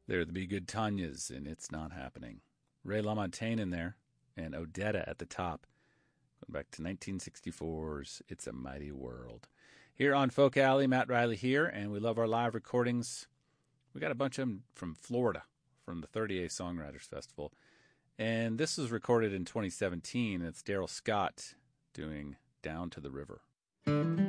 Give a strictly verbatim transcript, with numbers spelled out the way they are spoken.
They're the Be Good Tanyas, and It's Not Happening. Ray LaMontagne in there, and Odetta at the top. Going back to nineteen sixty-four's It's a Mighty World. Here on Folk Alley, Matt Riley here, and we love our live recordings. We got a bunch of them from Florida, from the thirty A Songwriters Festival. And this was recorded in twenty seventeen. It's Daryl Scott doing Down to the River.